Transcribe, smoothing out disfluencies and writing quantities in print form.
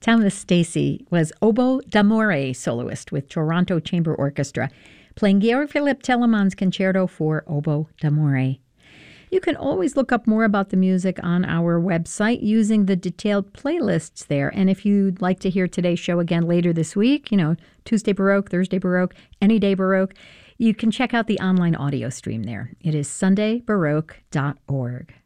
Thomas Stacy was oboe d'amore soloist with Toronto Chamber Orchestra, playing Georg Philipp Telemann's Concerto for Oboe d'Amore. You can always look up more about the music on our website using the detailed playlists there. And if you'd like to hear today's show again later this week, Tuesday Baroque, Thursday Baroque, any day Baroque, you can check out the online audio stream there. It is sundaybaroque.org.